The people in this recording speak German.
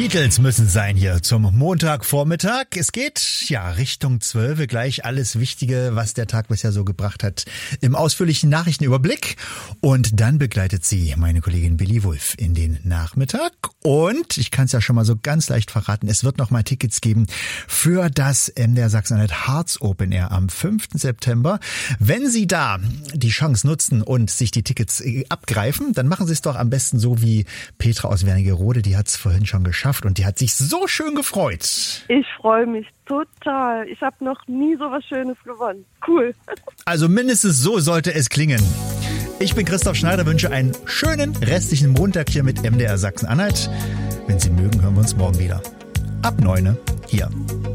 Beatles müssen sein hier zum Montagvormittag. Es geht ja Richtung 12, gleich alles Wichtige, was der Tag bisher so gebracht hat, im ausführlichen Nachrichtenüberblick. Und dann begleitet sie meine Kollegin Billy Wulff in den Nachmittag. Und ich kann es ja schon mal so ganz leicht verraten, es wird noch mal Tickets geben für das MDR Sachsen-Anhalt Harz Open Air am 5. September. Wenn Sie da die Chance nutzen und sich die Tickets abgreifen, dann machen Sie es doch am besten so wie Petra aus Wernigerode, die hat es vorhin schon geschafft und die hat sich so schön gefreut. Ich freue mich total. Ich habe noch nie so was Schönes gewonnen. Cool. Also mindestens so sollte es klingen. Ich bin Christoph Schneider, wünsche einen schönen restlichen Montag hier mit MDR Sachsen-Anhalt. Wenn Sie mögen, hören wir uns morgen wieder. Ab 9 hier.